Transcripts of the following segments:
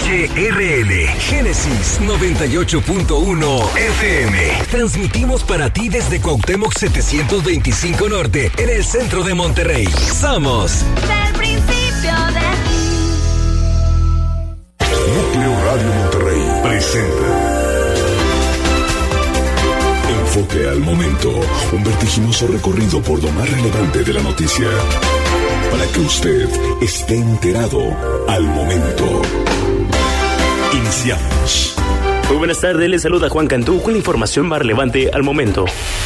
HRL Génesis 98.1 FM. Transmitimos para ti desde Cuauhtémoc 725 Norte, en el centro de Monterrey. Somos del principio de ti. Núcleo Radio Monterrey presenta Enfoque al Momento, un vertiginoso recorrido por lo más relevante de la noticia, para que usted esté enterado al momento. Iniciamos. Muy buenas tardes, les saluda Juan Cantú con la información más relevante al momento.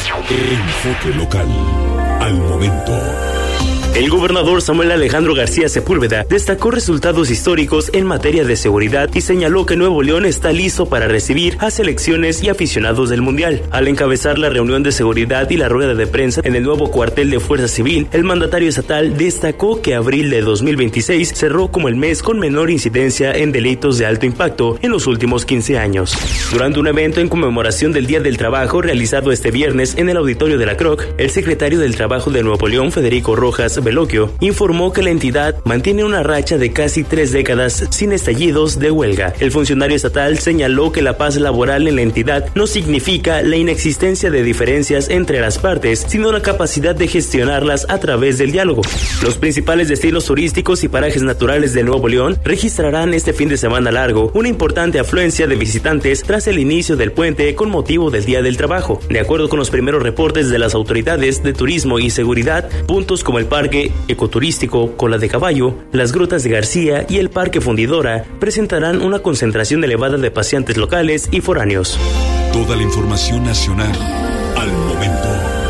Enfoque local al momento. El gobernador Samuel Alejandro García Sepúlveda destacó resultados históricos en materia de seguridad y señaló que Nuevo León está listo para recibir a selecciones y aficionados del Mundial. Al encabezar la reunión de seguridad y la rueda de prensa en el nuevo cuartel de Fuerza Civil, el mandatario estatal destacó que abril de 2026 cerró como el mes con menor incidencia en delitos de alto impacto en los últimos 15 años. Durante un evento en conmemoración del Día del Trabajo realizado este viernes en el auditorio de la CROC, el secretario del Trabajo de Nuevo León, Federico Rojas Veloquio, informó que la entidad mantiene una racha de casi 3 décadas sin estallidos de huelga. El funcionario estatal señaló que la paz laboral en la entidad no significa la inexistencia de diferencias entre las partes, sino la capacidad de gestionarlas a través del diálogo. Los principales destinos turísticos y parajes naturales de Nuevo León registrarán este fin de semana largo una importante afluencia de visitantes tras el inicio del puente con motivo del Día del Trabajo. De acuerdo con los primeros reportes de las autoridades de turismo y seguridad, puntos como el Parque Ecoturístico Cola de Caballo, las Grutas de García y el Parque Fundidora presentarán una concentración elevada de paseantes locales y foráneos. Toda la información nacional al momento.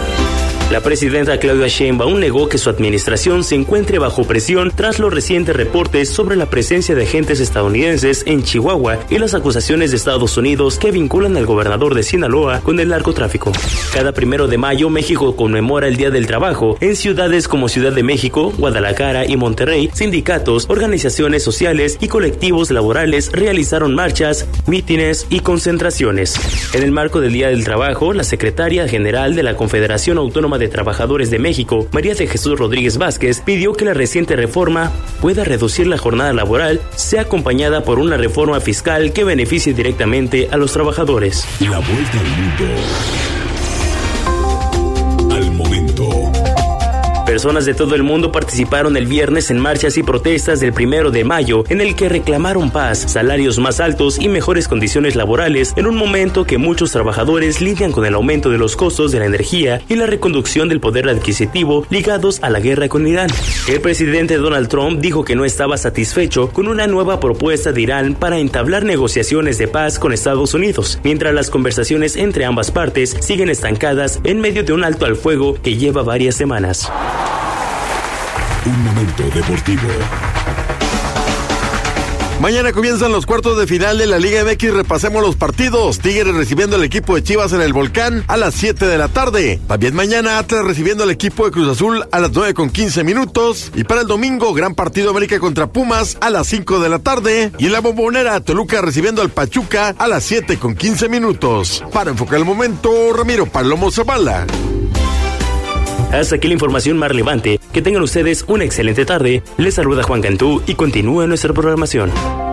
La presidenta Claudia Sheinbaum negó que su administración se encuentre bajo presión tras los recientes reportes sobre la presencia de agentes estadounidenses en Chihuahua y las acusaciones de Estados Unidos que vinculan al gobernador de Sinaloa con el narcotráfico. Cada 1 de mayo, México conmemora el Día del Trabajo. En ciudades como Ciudad de México, Guadalajara y Monterrey, sindicatos, organizaciones sociales y colectivos laborales realizaron marchas, mítines y concentraciones. En el marco del Día del Trabajo, la secretaria general de la Confederación Autónoma de Trabajadores de México, María de Jesús Rodríguez Vázquez, pidió que la reciente reforma pueda reducir la jornada laboral, sea acompañada por una reforma fiscal que beneficie directamente a los trabajadores. La vuelta al mundo al momento. Personas de todo el mundo participaron el viernes en marchas y protestas del 1 de mayo, en el que reclamaron paz, salarios más altos y mejores condiciones laborales en un momento que muchos trabajadores lidian con el aumento de los costos de la energía y la reconducción del poder adquisitivo ligados a la guerra con Irán. El presidente Donald Trump dijo que no estaba satisfecho con una nueva propuesta de Irán para entablar negociaciones de paz con Estados Unidos, mientras las conversaciones entre ambas partes siguen estancadas en medio de un alto al fuego que lleva varias semanas. Un momento deportivo. Mañana comienzan los cuartos de final de la Liga MX. Repasemos los partidos. Tigres recibiendo al equipo de Chivas en el Volcán a las 7 de la tarde. También mañana Atlas recibiendo al equipo de Cruz Azul a las 9:15. Y para el domingo, gran partido América contra Pumas a las 5 de la tarde. Y en la Bombonera, Toluca recibiendo al Pachuca a las 7:15. Para enfocar el momento, Ramiro Palomo Zavala. Hasta aquí la información más relevante. Que tengan ustedes una excelente tarde. Les saluda Juan Cantú y continúa nuestra programación.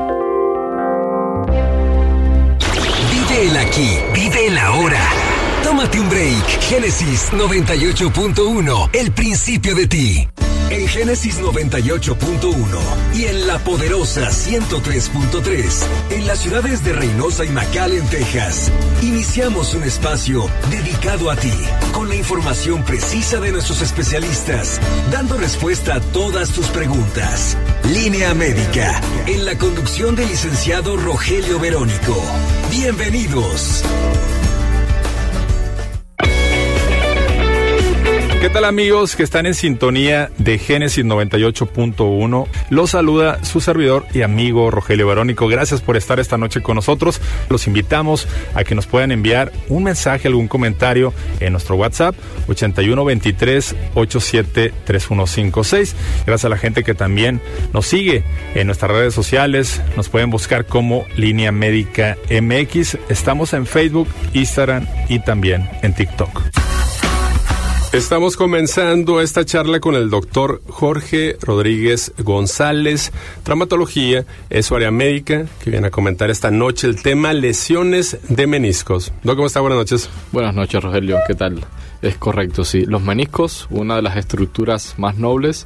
Vive el aquí, vive el ahora. Tómate un break. Génesis 98.1, el principio de ti. En Génesis 98.1 y en La Poderosa 103.3, en las ciudades de Reynosa y McAllen, Texas, iniciamos un espacio dedicado a ti, con la información precisa de nuestros especialistas, dando respuesta a todas tus preguntas. Línea Médica, en la conducción del licenciado Rogelio Verónico. Bienvenidos. ¿Qué tal, amigos que están en sintonía de Génesis 98.1? Los saluda su servidor y amigo Rogelio Verónico. Gracias por estar esta noche con nosotros. Los invitamos a que nos puedan enviar un mensaje, algún comentario en nuestro WhatsApp 8123-873156. Gracias a la gente que también nos sigue en nuestras redes sociales. Nos pueden buscar como Línea Médica MX. Estamos en Facebook, Instagram y también en TikTok. Estamos comenzando esta charla con el doctor Jorge Rodríguez González, traumatología, es su área médica, que viene a comentar esta noche el tema lesiones de meniscos. Doc, ¿cómo está? Buenas noches. Buenas noches, Rogelio, ¿qué tal? Es correcto, sí. Los meniscos, una de las estructuras más nobles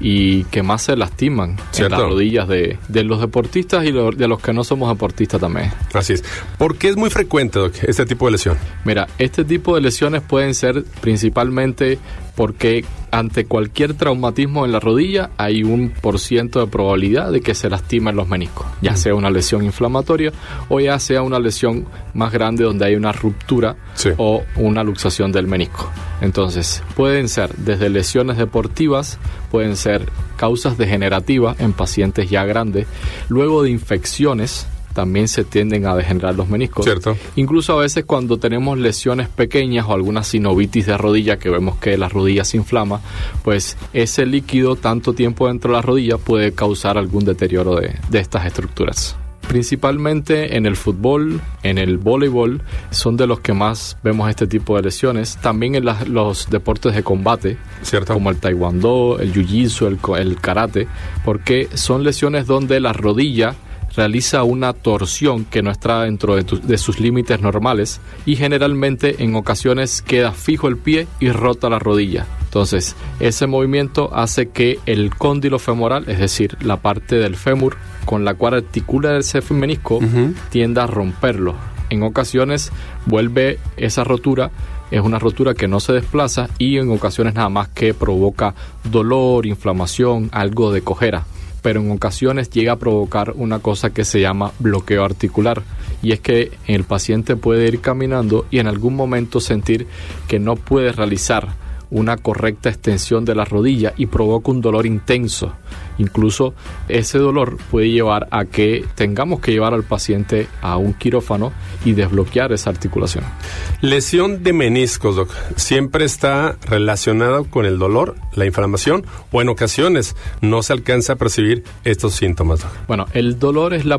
y que más se lastiman en las rodillas de los deportistas y de los que no somos deportistas también. Así es. ¿Por qué es muy frecuente, Doc, este tipo de lesión? Mira, este tipo de lesiones pueden ser principalmente porque ante cualquier traumatismo en la rodilla hay un % de probabilidad de que se lastimen los meniscos, ya sea una lesión inflamatoria o ya sea una lesión más grande donde hay una ruptura o una luxación del menisco. Entonces, pueden ser desde lesiones deportivas, pueden ser causas degenerativas en pacientes ya grandes, luego de infecciones. También se tienden a degenerar los meniscos. Cierto. Incluso a veces cuando tenemos lesiones pequeñas o alguna sinovitis de rodilla, que vemos que la rodilla se inflama, pues ese líquido tanto tiempo dentro de la rodilla puede causar algún deterioro de estas estructuras. Principalmente en el fútbol, en el voleibol, son de los que más vemos este tipo de lesiones. También en los deportes de combate, ¿cierto?, como el taekwondo, el jiu-jitsu, el karate, porque son lesiones donde la rodilla realiza una torsión que no está dentro de sus límites normales y generalmente en ocasiones queda fijo el pie y rota la rodilla. Entonces, ese movimiento hace que el cóndilo femoral, es decir, la parte del fémur con la cual articula ese menisco, tienda a romperlo. En ocasiones vuelve esa rotura, es una rotura que no se desplaza y en ocasiones nada más que provoca dolor, inflamación, algo de cojera. Pero en ocasiones llega a provocar una cosa que se llama bloqueo articular, y es que el paciente puede ir caminando y en algún momento sentir que no puede realizar una correcta extensión de la rodilla y provoca un dolor intenso. Incluso ese dolor puede llevar a que tengamos que llevar al paciente a un quirófano y desbloquear esa articulación. Lesión de meniscos, Doc, ¿siempre está relacionada con el dolor, la inflamación, o en ocasiones no se alcanza a percibir estos síntomas, Doc? Bueno, el dolor es el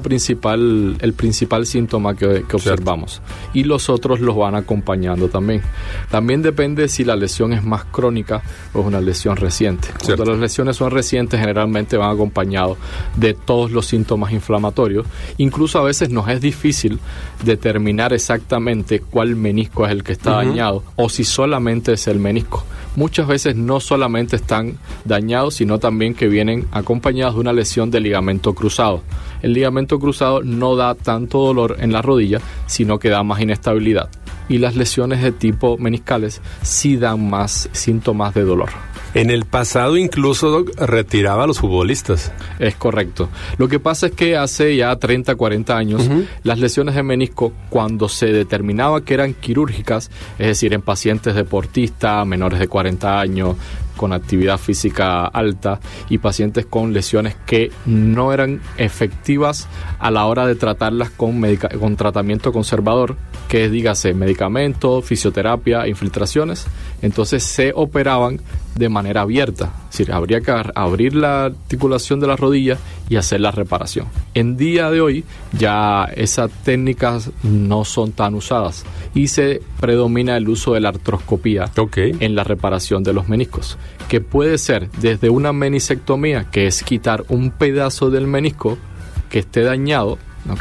principal síntoma que observamos, y los otros los van acompañando también. También depende si la lesión es más crónica o es una lesión reciente. Cuando las lesiones son recientes, generalmente van acompañados de todos los síntomas inflamatorios. Incluso a veces nos es difícil determinar exactamente cuál menisco es el que está dañado o si solamente es el menisco. Muchas veces no solamente están dañados, sino también que vienen acompañados de una lesión de ligamento cruzado. El ligamento cruzado no da tanto dolor en la rodilla, sino que da más inestabilidad. Y las lesiones de tipo meniscales sí dan más síntomas de dolor. En el pasado incluso, Doc, retiraba a los futbolistas. Es correcto. Lo que pasa es que hace ya 30, 40 años, las lesiones de menisco, cuando se determinaba que eran quirúrgicas, es decir, en pacientes deportistas, menores de 40 años, con actividad física alta y pacientes con lesiones que no eran efectivas a la hora de tratarlas con tratamiento conservador, que es, dígase, medicamento, fisioterapia, infiltraciones. Entonces se operaban de manera abierta, es decir, habría que abrir la articulación de la rodilla y hacer la reparación. En día de hoy ya esas técnicas no son tan usadas y se predomina el uso de la artroscopía en la reparación de los meniscos, que puede ser desde una menisectomía, que es quitar un pedazo del menisco que esté dañado.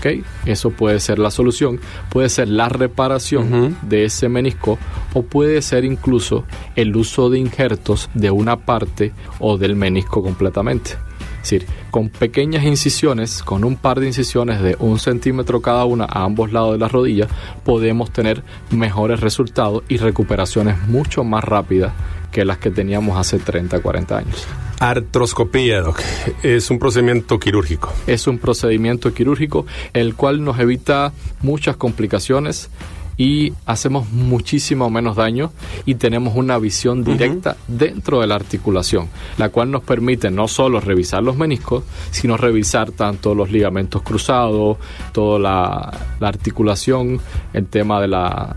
Eso puede ser la solución, puede ser la reparación de ese menisco, o puede ser incluso el uso de injertos de una parte o del menisco completamente. Es decir, con pequeñas incisiones, con un par de incisiones de 1 centímetro cada una a ambos lados de la rodilla, podemos tener mejores resultados y recuperaciones mucho más rápidas que las que teníamos hace 30, 40 años. Artroscopía, Doc, es un procedimiento quirúrgico. Es un procedimiento quirúrgico el cual nos evita muchas complicaciones y hacemos muchísimo menos daño y tenemos una visión directa dentro de la articulación, la cual nos permite no solo revisar los meniscos, sino revisar tanto los ligamentos cruzados, toda la articulación, el tema de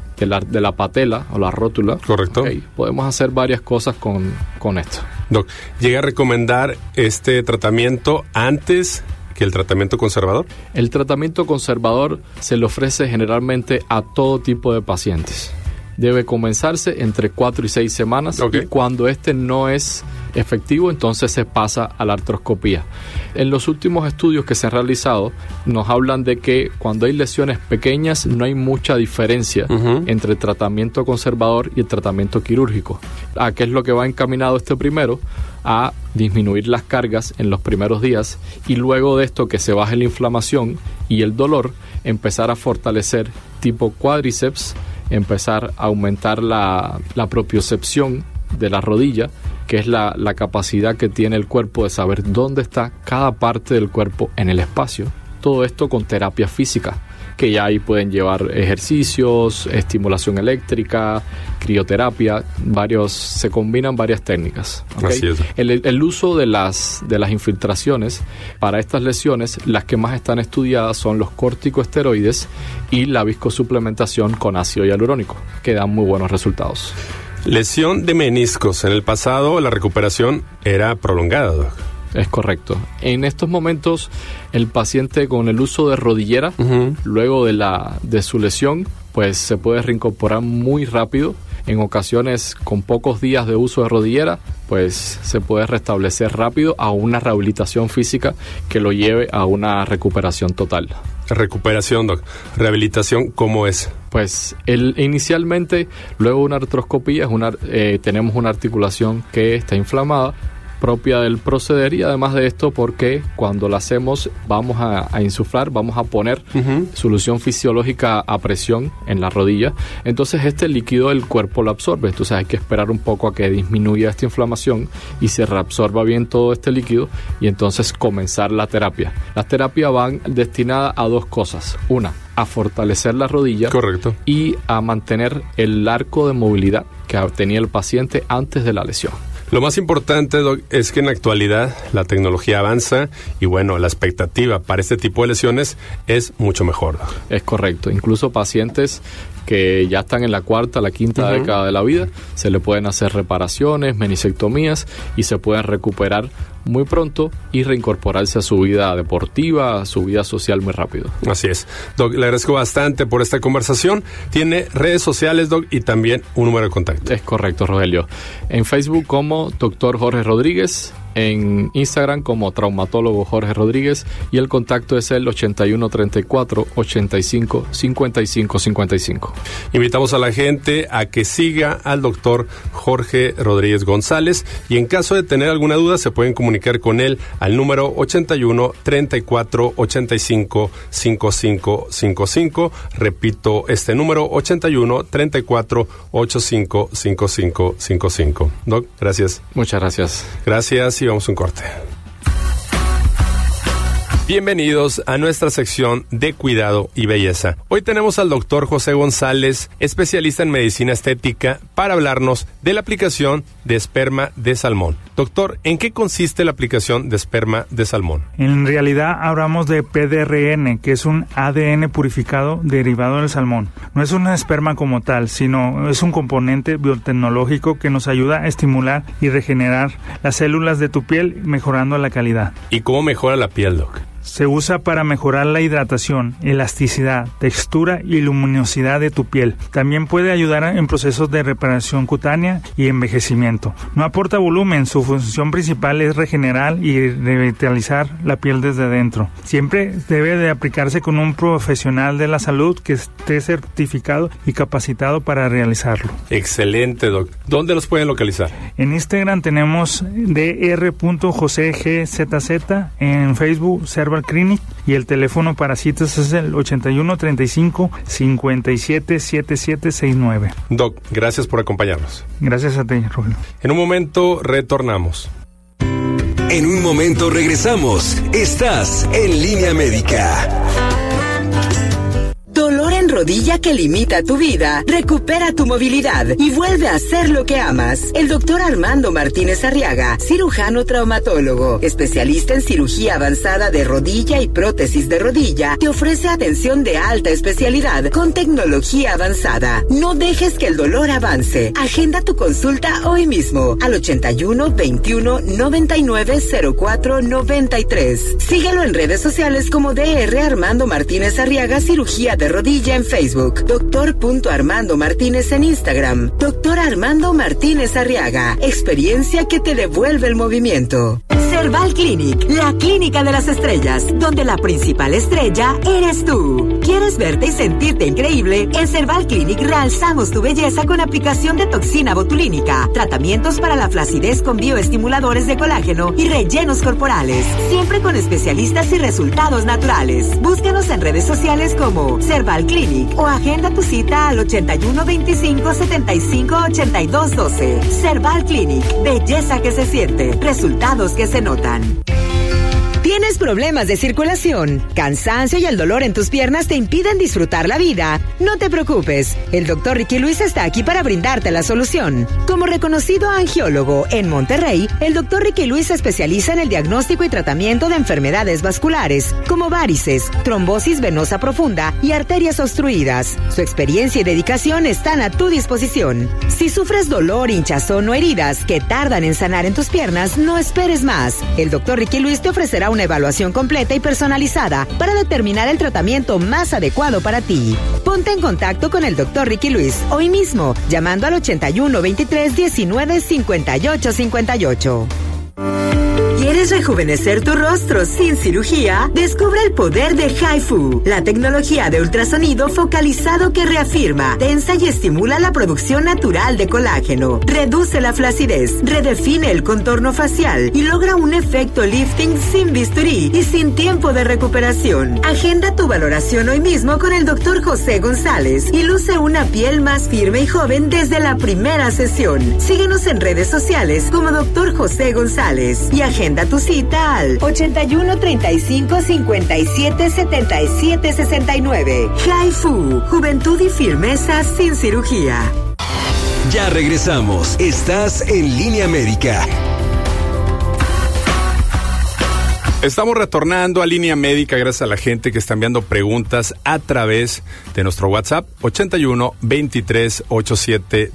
la patela o la rótula. Correcto. Podemos hacer varias cosas con esto. Doc, ¿llega a recomendar este tratamiento antes que el tratamiento conservador? El tratamiento conservador se le ofrece generalmente a todo tipo de pacientes. debe comenzarse entre 4 y 6 semanas, y cuando este no es efectivo, entonces se pasa a la artroscopía. En los últimos estudios que se han realizado, nos hablan de que cuando hay lesiones pequeñas no hay mucha diferencia entre el tratamiento conservador y el tratamiento quirúrgico. ¿A qué es lo que va encaminado este primero? A disminuir las cargas en los primeros días, y luego de esto, que se baje la inflamación y el dolor, empezar a fortalecer tipo cuádriceps, empezar a aumentar la propiocepción de la rodilla, que es la capacidad que tiene el cuerpo de saber dónde está cada parte del cuerpo en el espacio. Todo esto con terapia física, que ya ahí pueden llevar ejercicios, estimulación eléctrica, crioterapia, se combinan varias técnicas. Así es. El uso de las infiltraciones para estas lesiones, las que más están estudiadas son los corticosteroides y la viscosuplementación con ácido hialurónico, que dan muy buenos resultados. Lesión de meniscos. En el pasado la recuperación era prolongada, Doc. Es correcto. En estos momentos, el paciente con el uso de rodillera, luego de su lesión, pues se puede reincorporar muy rápido. En ocasiones, con pocos días de uso de rodillera, pues se puede restablecer rápido a una rehabilitación física que lo lleve a una recuperación total. Recuperación, Doc. Rehabilitación, ¿cómo es? Pues inicialmente, luego de una artroscopía, tenemos una articulación que está inflamada, propia del proceder, y además de esto, porque cuando la hacemos vamos a insuflar, vamos a poner solución fisiológica a presión en la rodilla, entonces este líquido el cuerpo lo absorbe, entonces hay que esperar un poco a que disminuya esta inflamación y se reabsorba bien todo este líquido, y entonces comenzar la terapia. Las terapias van destinadas a dos cosas: una, a fortalecer la rodilla. Correcto. Y a mantener el arco de movilidad que tenía el paciente antes de la lesión. Lo más importante, Doc, es que en la actualidad la tecnología avanza y bueno, la expectativa para este tipo de lesiones es mucho mejor, Doc. Es correcto. Incluso pacientes que ya están en la cuarta, la quinta década de la vida, se le pueden hacer reparaciones, meniscectomías, y se pueden recuperar muy pronto y reincorporarse a su vida deportiva, a su vida social muy rápido. Así es. Doc, le agradezco bastante por esta conversación. Tiene redes sociales, Doc, y también un número de contacto. Es correcto, Rogelio. En Facebook como Dr. Jorge Rodríguez, en Instagram como traumatólogo Jorge Rodríguez, y el contacto es el 8134 85 55 55. Invitamos a la gente a que siga al doctor Jorge Rodríguez González, y en caso de tener alguna duda se pueden comunicar con él al número 81 34 85 55 55. Repito este número: 81 34 85 55 55. Doc, gracias. Muchas gracias. Gracias, y vamos a un corte. Bienvenidos a nuestra sección de cuidado y belleza. Hoy tenemos al doctor José González, especialista en medicina estética, para hablarnos de la aplicación de esperma de salmón. Doctor, ¿en qué consiste la aplicación de esperma de salmón? En realidad hablamos de PDRN, que es un ADN purificado derivado del salmón. No es un esperma como tal, sino es un componente biotecnológico que nos ayuda a estimular y regenerar las células de tu piel, mejorando la calidad. ¿Y cómo mejora la piel, Doc? Se usa para mejorar la hidratación, elasticidad, textura y luminosidad de tu piel. También puede ayudar en procesos de reparación cutánea y envejecimiento. No aporta volumen, su función principal es regenerar y revitalizar la piel desde dentro. Siempre debe de aplicarse con un profesional de la salud que esté certificado y capacitado para realizarlo. Excelente, Doc. ¿Dónde los pueden localizar? En Instagram tenemos dr.josegzz, en Facebook Serval Clinic, y el teléfono para citas es el 81 35 57 77 69. Doc, gracias por acompañarnos. Gracias a ti, Rogelio. En un momento retornamos. En un momento regresamos. Estás en Línea Médica. Dolor en rodilla que limita tu vida. Recupera tu movilidad y vuelve a hacer lo que amas. El doctor Armando Martínez Arriaga, cirujano traumatólogo, especialista en cirugía avanzada de rodilla y prótesis de rodilla, te ofrece atención de alta especialidad con tecnología avanzada. No dejes que el dolor avance. Agenda tu consulta hoy mismo al 81 21 99 04 93. Síguelo en redes sociales como DR Armando Martínez Arriaga, cirugía de rodilla en en Facebook, Dr. Martínez en Instagram, Dr. Armando Martínez Arriaga, experiencia que te devuelve el movimiento. Cerval Clinic, la clínica de las estrellas, donde la principal estrella eres tú. ¿Quieres verte y sentirte increíble? En Cerval Clinic realzamos tu belleza con aplicación de toxina botulínica, tratamientos para la flacidez con bioestimuladores de colágeno y rellenos corporales, siempre con especialistas y resultados naturales. Búscanos en redes sociales como Cerval Clinic o agenda tu cita al 81 25 75 82 12. Cerval Clinic, belleza que se siente, resultados que se notan. ¿Tienes problemas de circulación, cansancio y el dolor en tus piernas te impiden disfrutar la vida? No te preocupes, el Dr. Ricky Luis está aquí para brindarte la solución. Como reconocido angiólogo en Monterrey, el Dr. Ricky Luis se especializa en el diagnóstico y tratamiento de enfermedades vasculares, como varices, trombosis venosa profunda y arterias obstruidas. Su experiencia y dedicación están a tu disposición. Si sufres dolor, hinchazón o heridas que tardan en sanar en tus piernas, no esperes más. El Dr. Ricky Luis te ofrecerá una evaluación completa y personalizada para determinar el tratamiento más adecuado para ti. Ponte en contacto con el Dr. Ricky Luis hoy mismo, llamando al 81 23 19 58 58. ¿Quieres rejuvenecer tu rostro sin cirugía? Descubre el poder de HIFU, la tecnología de ultrasonido focalizado que reafirma, tensa y estimula la producción natural de colágeno, reduce la flacidez, redefine el contorno facial y logra un efecto lifting sin bisturí y sin tiempo de recuperación. Agenda tu valoración hoy mismo con el Dr. José González y luce una piel más firme y joven desde la primera sesión. Síguenos en redes sociales como Dr. José González y agenda tu cita al 81 35 57 77 69. HIFU, juventud y firmeza sin cirugía. Ya regresamos. Estás en Línea Médica. Estamos retornando a Línea Médica gracias a la gente que está enviando preguntas a través de nuestro WhatsApp 81 23 87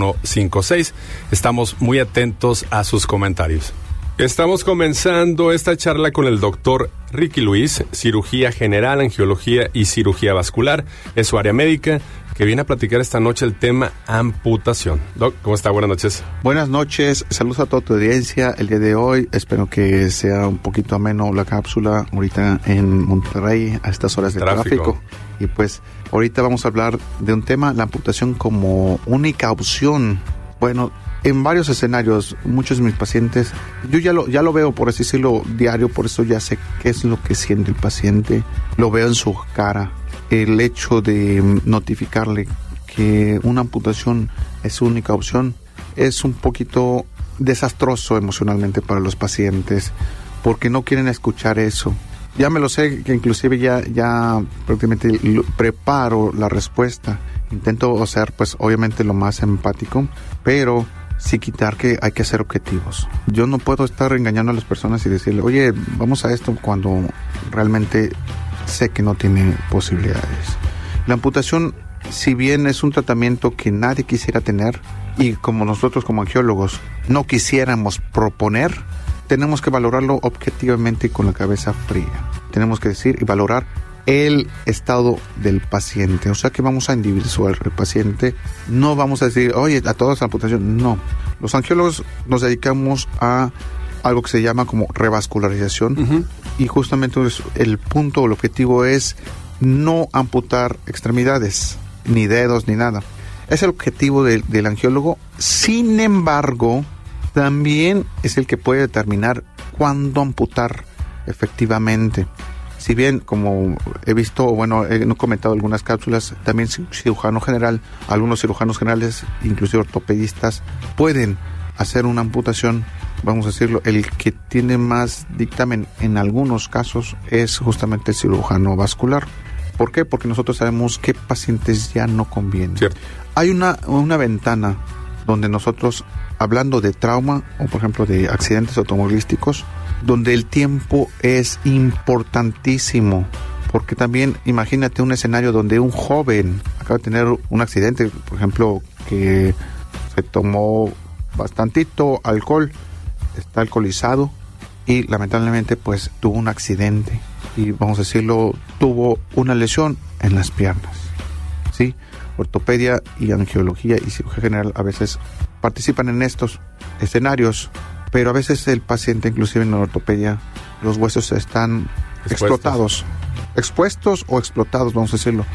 3156. Estamos muy atentos a sus comentarios. Estamos comenzando esta charla con el doctor Ricky Luis, cirugía general, angiología y cirugía vascular. Es su área médica, que viene a platicar esta noche el tema amputación. Doc, ¿cómo está? Buenas noches. Buenas noches, saludos a toda tu audiencia el día de hoy. Espero que sea un poquito ameno la cápsula ahorita en Monterrey a estas horas de tráfico. Y pues ahorita vamos a hablar de un tema, la amputación como única opción. Bueno, en varios escenarios, muchos de mis pacientes, yo ya lo veo, por así decirlo, diario, por eso ya sé qué es lo que siente el paciente, lo veo en su cara. El hecho de notificarle que una amputación es su única opción es un poquito desastroso emocionalmente para los pacientes, porque no quieren escuchar eso. Ya me lo sé, que inclusive ya prácticamente preparo la respuesta. Intento ser, pues, obviamente lo más empático, pero sí quitar que hay que ser objetivos. Yo no puedo estar engañando a las personas y decirle, oye, vamos a esto, cuando realmente sé que no tiene posibilidades. La amputación, si bien es un tratamiento que nadie quisiera tener, y como nosotros como angiólogos no quisiéramos proponer, tenemos que valorarlo objetivamente y con la cabeza fría. Tenemos que decir y valorar el estado del paciente. O sea que vamos a individualizar el paciente. No vamos a decir, oye, a todos la amputación. No. Los angiólogos nos dedicamos a algo que se llama como revascularización. Uh-huh. Y justamente el punto, el objetivo es no amputar extremidades, ni dedos, ni nada. Es el objetivo del angiólogo. Sin embargo, también es el que puede determinar cuándo amputar efectivamente. Si bien, como he visto, bueno, he comentado algunas cápsulas, también cirujano general, algunos cirujanos generales, inclusive ortopedistas, pueden hacer una amputación, vamos a decirlo. El que tiene más dictamen en algunos casos es justamente el cirujano vascular. ¿Por qué? Porque nosotros sabemos qué pacientes ya no convienen. Cierto. Hay una ventana donde nosotros, hablando de trauma o por ejemplo de accidentes automovilísticos, donde el tiempo es importantísimo, porque también imagínate un escenario donde un joven acaba de tener un accidente, por ejemplo, que se tomó bastantito alcohol, está alcoholizado y lamentablemente pues tuvo un accidente y, vamos a decirlo, tuvo una lesión en las piernas. ¿sí? Ortopedia y angiología y cirugía general a veces participan en estos escenarios, pero a veces el paciente, inclusive en la ortopedia, los huesos están expuestos o explotados, vamos a decirlo.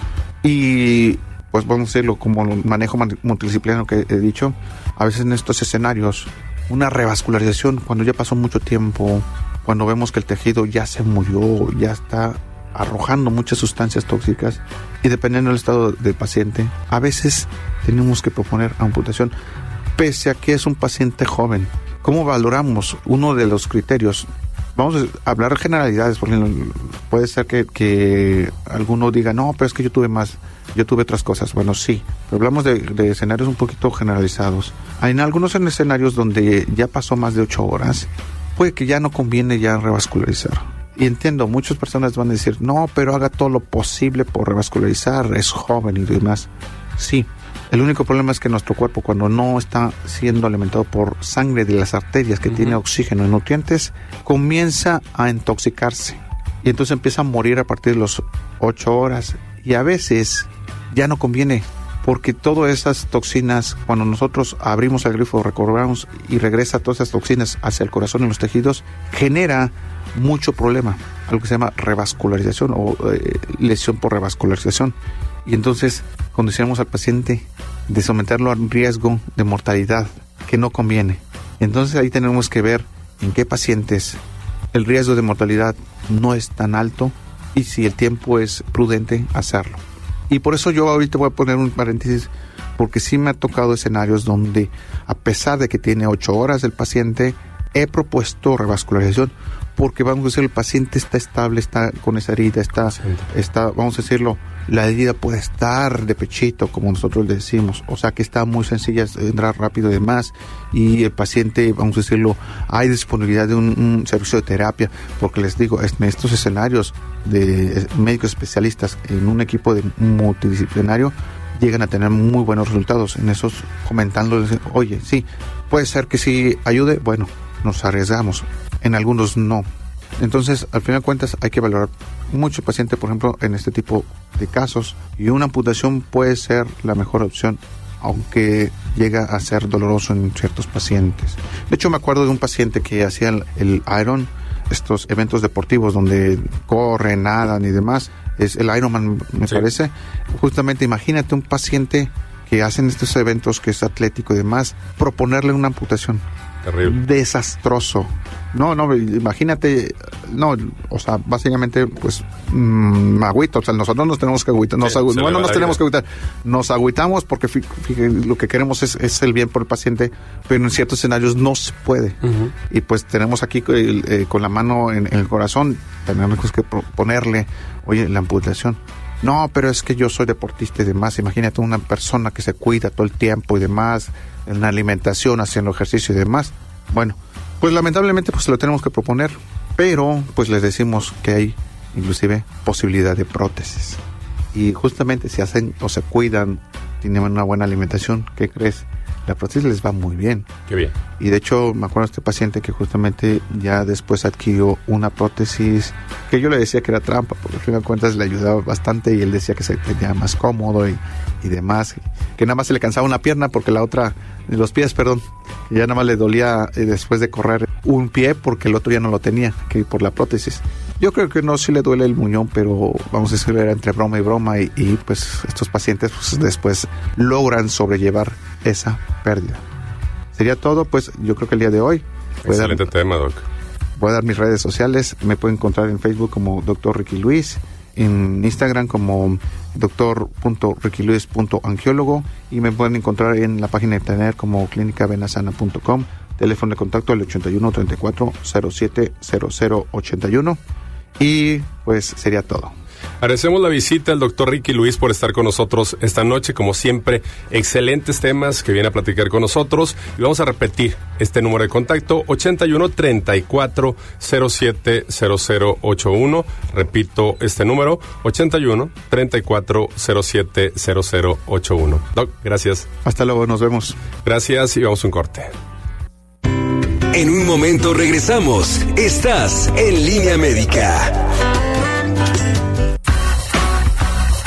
Y pues vamos a decirlo como el manejo multidisciplinario que he dicho, a veces en estos escenarios, una revascularización cuando ya pasó mucho tiempo, cuando vemos que el tejido ya se murió, ya está arrojando muchas sustancias tóxicas, y dependiendo del estado del paciente, a veces tenemos que proponer amputación, pese a que es un paciente joven. ¿Cómo valoramos? Uno de los criterios, vamos a hablar generalidades, porque puede ser que alguno diga, no, pero es que yo tuve otras cosas. Bueno, sí, pero hablamos de escenarios un poquito generalizados. En algunos escenarios donde ya pasó más de 8 horas, puede que ya no conviene ya revascularizar. Y entiendo, muchas personas van a decir, no, pero haga todo lo posible por revascularizar, es joven y demás. Sí, el único problema es que nuestro cuerpo, cuando no está siendo alimentado por sangre de las arterias que tiene oxígeno y nutrientes, comienza a intoxicarse. Y entonces empieza a morir a partir de las 8 horas. Y a veces ya no conviene, porque todas esas toxinas, cuando nosotros abrimos el grifo, recorramos y regresa todas esas toxinas hacia el corazón y los tejidos, genera mucho problema, algo que se llama revascularización o lesión por revascularización. Y entonces condicionamos al paciente de someterlo a un riesgo de mortalidad que no conviene. Entonces ahí tenemos que ver en qué pacientes el riesgo de mortalidad no es tan alto y si el tiempo es prudente hacerlo. Y por eso yo ahorita voy a poner un paréntesis, porque sí me ha tocado escenarios donde, a pesar de que tiene 8 horas el paciente, he propuesto revascularización, porque vamos a decir, el paciente está estable, está con esa herida, está, vamos a decirlo, la herida puede estar de pechito, como nosotros le decimos, o sea que está muy sencilla, entrar rápido y demás, y el paciente, vamos a decirlo, hay disponibilidad de un servicio de terapia, porque les digo, en estos escenarios de médicos especialistas en un equipo de multidisciplinario, llegan a tener muy buenos resultados. En esos comentando, oye, sí, puede ser que sí ayude, bueno, nos arriesgamos, en algunos no. Entonces, al final de cuentas, hay que valorar mucho el paciente, por ejemplo, en este tipo de casos, y una amputación puede ser la mejor opción, aunque llega a ser doloroso en ciertos pacientes. De hecho, me acuerdo de un paciente que hacía el Iron, estos eventos deportivos donde corren, nadan y demás, es el Ironman, me parece. Justamente, imagínate un paciente que hacen estos eventos, que es atlético y demás, proponerle una amputación. Terrible. Desastroso. No, imagínate, no, o sea, básicamente, pues, agüito, o sea, nosotros nos tenemos que agüitar, nos tenemos que agüitar, nos agüitamos porque lo que queremos es el bien por el paciente, pero en ciertos escenarios no se puede. Y pues tenemos aquí con la mano en el corazón, tenemos que ponerle, oye, la amputación. No, pero es que yo soy deportista y demás. Imagínate una persona que se cuida todo el tiempo y demás, en la alimentación, haciendo ejercicio y demás. Bueno, pues lamentablemente pues lo tenemos que proponer, pero pues les decimos que hay inclusive posibilidad de prótesis. Y justamente si hacen o se cuidan, tienen una buena alimentación, ¿qué crees? La prótesis les va muy bien. Qué bien. Y de hecho, me acuerdo de este paciente que justamente ya después adquirió una prótesis que yo le decía que era trampa, porque al final de cuentas le ayudaba bastante y él decía que se tenía más cómodo y demás. Que nada más se le cansaba una pierna porque la otra, los pies, perdón, que ya nada más le dolía después de correr un pie porque el otro ya no lo tenía, que por la prótesis. Yo creo que no, sí le duele el muñón, pero vamos a decir, era entre broma y broma y pues estos pacientes pues después logran sobrellevar esa pérdida. Sería todo, pues yo creo que el día de hoy. Excelente tema, Doc. Voy a dar mis redes sociales, me pueden encontrar en Facebook como Dr. Ricky Luis, en Instagram como dr.rickyluis.angiólogo y me pueden encontrar en la página de internet como clínicavenasana.com. Teléfono de contacto al 81 34 07 00 81 y pues sería todo. Agradecemos la visita al doctor Ricky Luis por estar con nosotros esta noche. Como siempre, excelentes temas que viene a platicar con nosotros. Y vamos a repetir este número de contacto, 81 34 07 00 81. Repito este número, 81 34 07 00 81. Doc, gracias. Hasta luego, nos vemos. Gracias y vamos a un corte. En un momento regresamos. Estás en Línea Médica.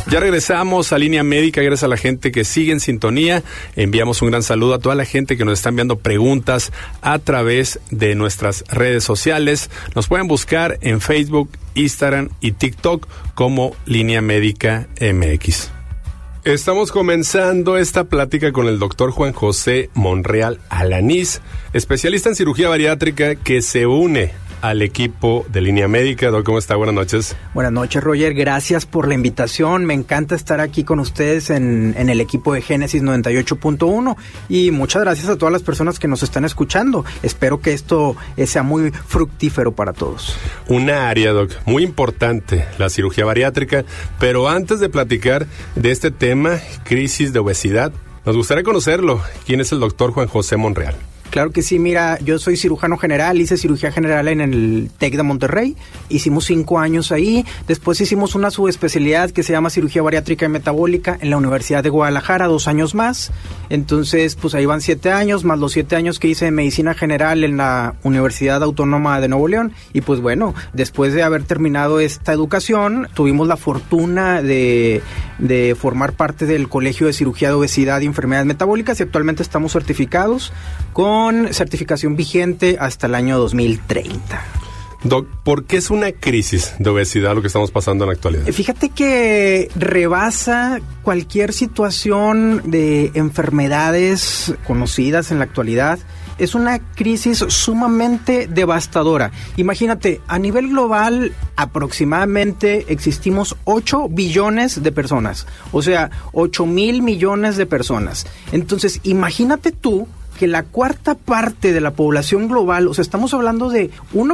Ya regresamos a Línea Médica, gracias a la gente que sigue en sintonía. Enviamos un gran saludo a toda la gente que nos está enviando preguntas a través de nuestras redes sociales. Nos pueden buscar en Facebook, Instagram y TikTok como Línea Médica MX. Estamos comenzando esta plática con el doctor Juan José Monreal Alanís, especialista en cirugía bariátrica que se une al equipo de Línea Médica. Doc, ¿cómo está? Buenas noches. Buenas noches, Roger. Gracias por la invitación. Me encanta estar aquí con ustedes en el equipo de Génesis 98.1 y muchas gracias a todas las personas que nos están escuchando. Espero que esto sea muy fructífero para todos. Una área, Doc, muy importante, la cirugía bariátrica, pero antes de platicar de este tema, crisis de obesidad, nos gustaría conocerlo. ¿Quién es el doctor Juan José Monreal? Claro que sí, mira, yo soy cirujano general, hice cirugía general en el TEC de Monterrey, hicimos 5 años ahí, después hicimos una subespecialidad que se llama cirugía bariátrica y metabólica en la Universidad de Guadalajara, 2 años más, entonces pues ahí van 7 años, más los 7 años que hice de medicina general en la Universidad Autónoma de Nuevo León, y pues bueno, después de haber terminado esta educación, tuvimos la fortuna de formar parte del Colegio de Cirugía de Obesidad y Enfermedades Metabólicas y actualmente estamos certificados con certificación vigente hasta el año 2030. Doc, ¿por qué es una crisis de obesidad lo que estamos pasando en la actualidad? Fíjate que rebasa cualquier situación de enfermedades conocidas en la actualidad. Es una crisis sumamente devastadora. Imagínate, a nivel global aproximadamente existimos 8 billones de personas, o sea, 8,000 millones de personas. Entonces, imagínate tú que la cuarta parte de la población global, o sea, estamos hablando de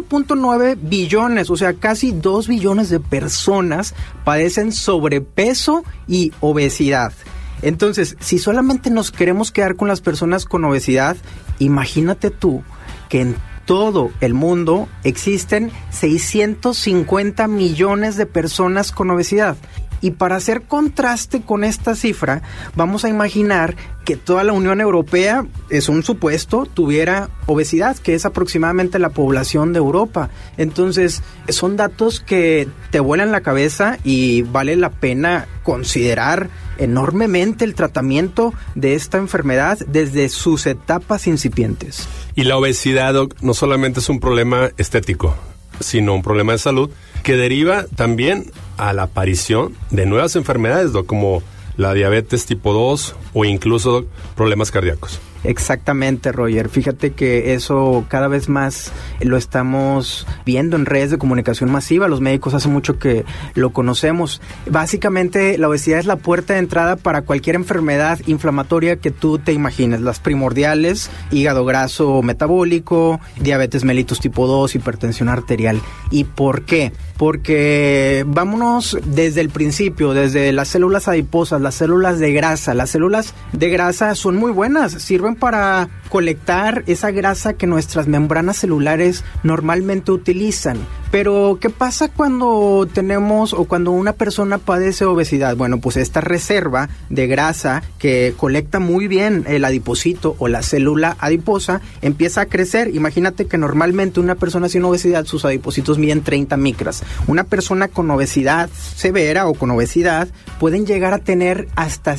1.9 billones, o sea, casi 2 billones de personas padecen sobrepeso y obesidad. Entonces, si solamente nos queremos quedar con las personas con obesidad, imagínate tú que en todo el mundo existen 650 millones de personas con obesidad. Y para hacer contraste con esta cifra, vamos a imaginar que toda la Unión Europea, es un supuesto, tuviera obesidad, que es aproximadamente la población de Europa. Entonces, son datos que te vuelan la cabeza y vale la pena considerar enormemente el tratamiento de esta enfermedad desde sus etapas incipientes. Y la obesidad, Doc, no solamente es un problema estético, sino un problema de salud que deriva también a la aparición de nuevas enfermedades, Doc, como la diabetes tipo 2 o incluso, Doc, problemas cardíacos. Exactamente, Roger. Fíjate que eso cada vez más lo estamos viendo en redes de comunicación masiva. Los médicos hace mucho que lo conocemos. Básicamente, la obesidad es la puerta de entrada para cualquier enfermedad inflamatoria que tú te imagines. Las primordiales, hígado graso metabólico, diabetes mellitus tipo 2, hipertensión arterial. ¿Y por qué? Porque vámonos desde el principio, desde las células adiposas, las células de grasa. Las células de grasa son muy buenas, sirven para colectar esa grasa que nuestras membranas celulares normalmente utilizan. Pero, ¿qué pasa cuando tenemos o cuando una persona padece obesidad? Bueno, pues esta reserva de grasa que colecta muy bien el adipocito o la célula adiposa empieza a crecer. Imagínate que normalmente una persona sin obesidad, sus adipocitos miden 30 micras. Una persona con obesidad severa o con obesidad pueden llegar a tener hasta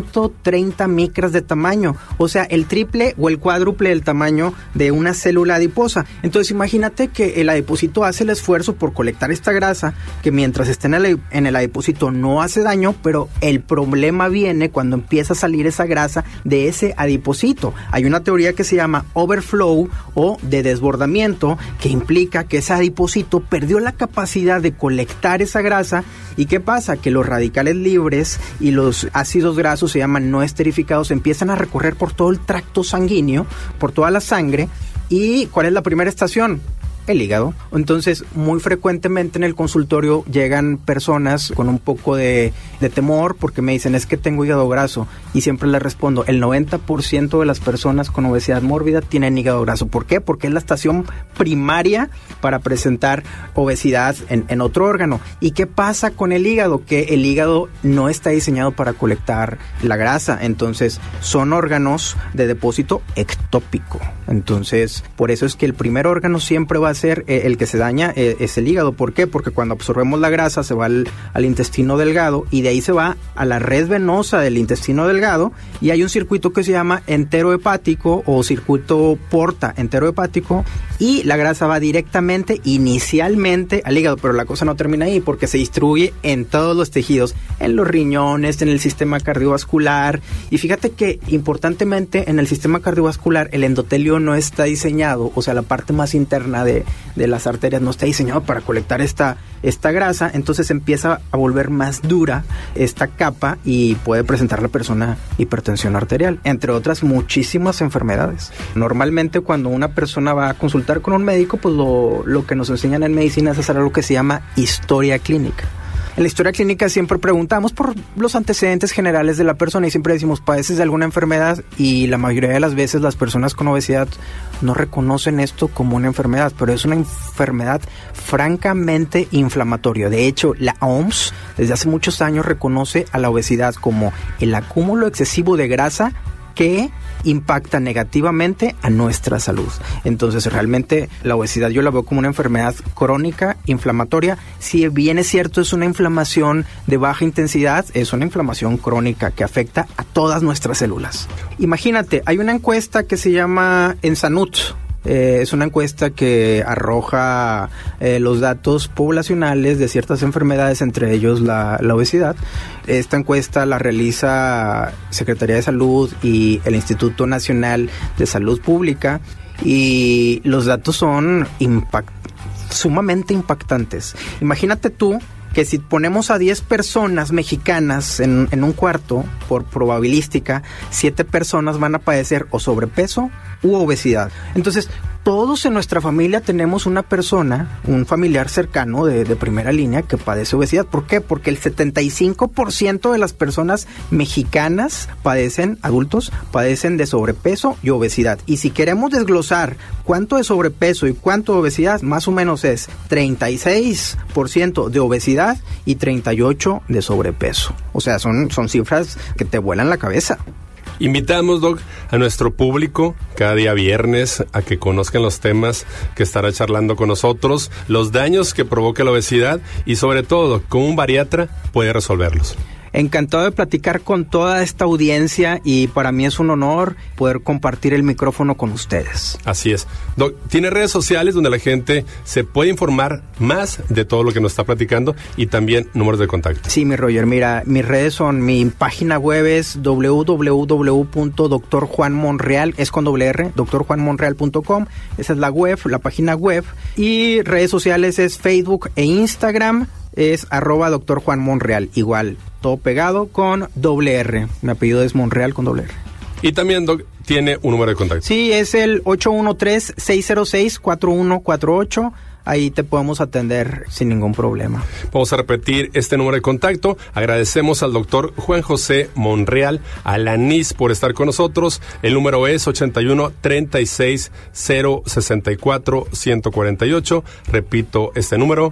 130 micras de tamaño. O sea, el triple o el cuádruple del tamaño de una célula adiposa. Entonces, imagínate que el adipocito hace el esfuerzo por colectar esta grasa, que mientras esté en el adipocito no hace daño, pero el problema viene cuando empieza a salir esa grasa de ese adipocito. Hay una teoría que se llama overflow o de desbordamiento, que implica que ese adipocito perdió la capacidad de colectar esa grasa. ¿Y qué pasa? Que los radicales libres y los ácidos grasos, se llaman no esterificados, empiezan a recorrer por todo el tracto sanguíneo, por toda la sangre. ¿Y cuál es la primera estación? El hígado. Entonces, muy frecuentemente en el consultorio llegan personas con un poco de temor porque me dicen, es que tengo hígado graso, y siempre les respondo, el 90% de las personas con obesidad mórbida tienen hígado graso. ¿Por qué? Porque es la estación primaria para presentar obesidad en otro órgano. ¿Y qué pasa con el hígado? Que el hígado no está diseñado para colectar la grasa, entonces son órganos de depósito ectópico. Entonces, por eso es que el primer órgano siempre va a ser el que se daña es el hígado. ¿Por qué? Porque cuando absorbemos la grasa se va al intestino delgado y de ahí se va a la red venosa del intestino delgado y hay un circuito que se llama enterohepático o circuito porta enterohepático y la grasa va directamente, inicialmente al hígado, pero la cosa no termina ahí porque se distribuye en todos los tejidos, en los riñones, en el sistema cardiovascular y fíjate que importantemente en el sistema cardiovascular el endotelio no está diseñado, o sea la parte más interna de las arterias no está diseñado para colectar esta grasa, entonces empieza a volver más dura esta capa y puede presentar la persona hipertensión arterial, entre otras muchísimas enfermedades. Normalmente cuando una persona va a consultar con un médico, pues lo que nos enseñan en medicina es hacer algo que se llama historia clínica. En la historia clínica siempre preguntamos por los antecedentes generales de la persona y siempre decimos, ¿padeces de alguna enfermedad? Y la mayoría de las veces las personas con obesidad no reconocen esto como una enfermedad, pero es una enfermedad francamente inflamatoria. De hecho, la OMS desde hace muchos años reconoce a la obesidad como el acúmulo excesivo de grasa que impacta negativamente a nuestra salud. Entonces, realmente la obesidad yo la veo como una enfermedad crónica, inflamatoria. Si bien es cierto, es una inflamación de baja intensidad, es una inflamación crónica que afecta a todas nuestras células. Imagínate, hay una encuesta que se llama Ensanut. Es una encuesta que arroja los datos poblacionales de ciertas enfermedades, entre ellos la obesidad. Esta encuesta la realiza Secretaría de Salud y el Instituto Nacional de Salud Pública y los datos son sumamente impactantes. Imagínate tú que si ponemos a 10 personas mexicanas en un cuarto, por probabilística, 7 personas van a padecer o sobrepeso u obesidad. Entonces, todos en nuestra familia tenemos una persona, un familiar cercano de primera línea que padece obesidad. ¿Por qué? Porque el 75% de las personas mexicanas adultos padecen de sobrepeso y obesidad. Y si queremos desglosar cuánto de sobrepeso y cuánto de obesidad, más o menos es 36% de obesidad y 38% de sobrepeso. O sea, son cifras que te vuelan la cabeza. Invitamos, Doc, a nuestro público cada día viernes a que conozcan los temas que estará charlando con nosotros, los daños que provoca la obesidad y sobre todo, cómo un bariatra puede resolverlos. Encantado de platicar con toda esta audiencia y para mí es un honor poder compartir el micrófono con ustedes. Así es. Doc, ¿tiene redes sociales donde la gente se puede informar más de todo lo que nos está platicando y también números de contacto? Sí, mi Roger, mira, mis redes son, mi página web es www.drjuanmonreal, es con doble R, drjuanmonreal.com, esa es la web, la página web, y redes sociales es Facebook e Instagram, es @Dr. Juan Monreal, igual, todo pegado con doble R. Mi apellido es Monreal con doble R. Y también, Doc, tiene un número de contacto. Sí, es el 813-606-4148. Ahí te podemos atender sin ningún problema. Vamos a repetir este número de contacto. Agradecemos al doctor Juan José Monreal, a la NIS, por estar con nosotros. El número es 81-36-064-148. Repito este número,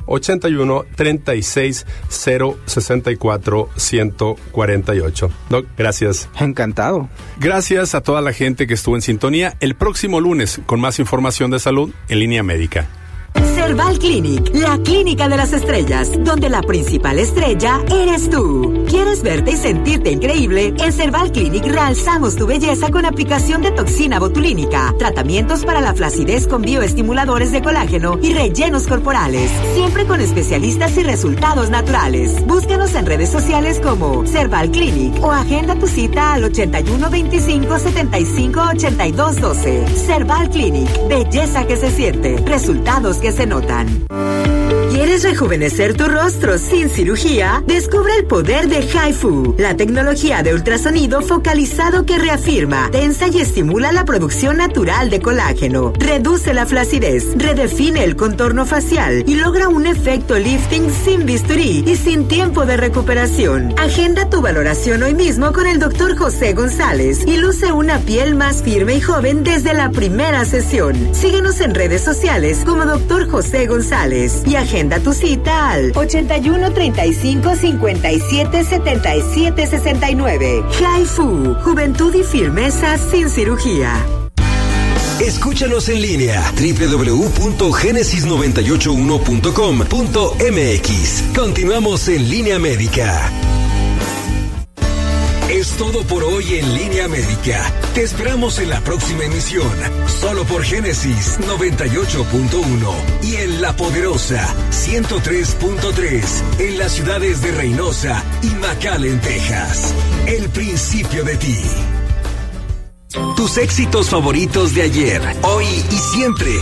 81-36-064-148. Doc, gracias. Encantado. Gracias a toda la gente que estuvo en sintonía. El próximo lunes, con más información de salud en Línea Médica. Cerval Clinic, la clínica de las estrellas, donde la principal estrella eres tú. ¿Quieres verte y sentirte increíble? En Cerval Clinic realzamos tu belleza con aplicación de toxina botulínica, tratamientos para la flacidez con bioestimuladores de colágeno y rellenos corporales, siempre con especialistas y resultados naturales. Búscanos en redes sociales como Cerval Clinic o agenda tu cita al 81 25 75 82 12. Cerval Clinic, belleza que se siente, resultados que se notan. ¿Quieres rejuvenecer tu rostro sin cirugía? Descubre el poder de HIFU, la tecnología de ultrasonido focalizado que reafirma, tensa y estimula la producción natural de colágeno, reduce la flacidez, redefine el contorno facial y logra un efecto lifting sin bisturí y sin tiempo de recuperación. Agenda tu valoración hoy mismo con el Dr. José González y luce una piel más firme y joven desde la primera sesión. Síguenos en redes sociales como Dr. José González y agenda tu cita al 81 35 57 77 69. HIFU, juventud y firmeza sin cirugía. Escúchanos en línea www.genesis981.com.mx. Continuamos en Línea Médica. Es todo por hoy en Línea Médica. Te esperamos en la próxima emisión, solo por Génesis 98.1 y en La Poderosa 103.3 en las ciudades de Reynosa y McAllen, Texas. El principio de ti. Tus éxitos favoritos de ayer, hoy y siempre.